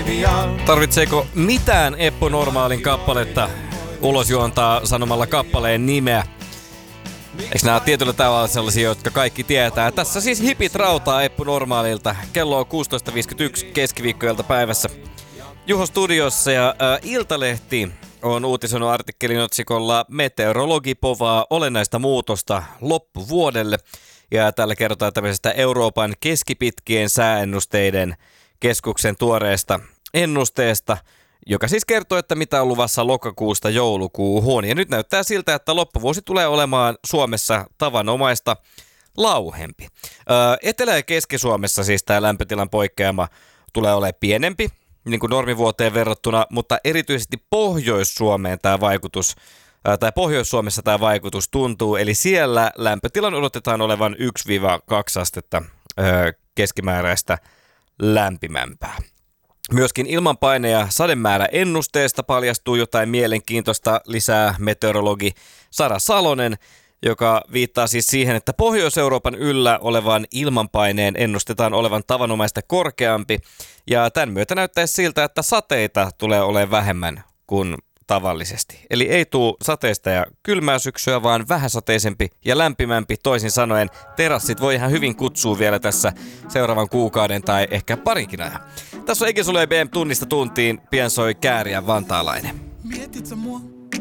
Tarvitseeko mitään Eppu Normaalin kappaletta ulos juontaa sanomalla kappaleen nimeä? Eikö nämä tietyllä tavalla sellaisia, jotka kaikki tietää? Tässä siis hipit rautaa Eppu Normaalilta. Kello on 16.51 keskiviikkoilta päivässä. Juho studiossa ja Iltalehti on uutisoinut artikkelin otsikolla Meteorologi povaa olennaista muutosta loppuvuodelle. Ja täällä kerrotaan tämmöisestä Euroopan keskipitkien sääennusteiden keskuksen tuoreesta ennusteesta, joka siis kertoo, että mitä on luvassa lokakuusta joulukuuhun. Ja nyt näyttää siltä, että loppuvuosi tulee olemaan Suomessa tavanomaista lauhempi. Etelä- ja Keski-Suomessa siis tämä lämpötilan poikkeama tulee olemaan pienempi, niin kuin normivuoteen verrattuna, mutta erityisesti Pohjois-Suomeen tämä vaikutus, tai Pohjois-Suomessa tämä vaikutus tuntuu, eli siellä lämpötilan odotetaan olevan 1-2 astetta keskimääräistä lämpimämpää. Myöskin ilmanpaine- ja sademäärä ennusteesta paljastuu jotain mielenkiintoista, lisää meteorologi Sara Salonen, joka viittaa siis siihen, että Pohjois-Euroopan yllä olevan ilmanpaineen ennustetaan olevan tavanomaista korkeampi, ja tämän myötä näyttäisi siltä, että sateita tulee olemaan vähemmän kuin tavallisesti. Eli ei tule sateista ja kylmää syksyä, vaan vähäsateisempi ja lämpimämpi. Toisin sanoen terassit voi ihan hyvin kutsua vielä tässä seuraavan kuukauden tai ehkä parinkin ajan. Tässä on Ekin Sule BM tunnista tuntiin, pian soi Kääriä vantaalainen. Mietit sä mua?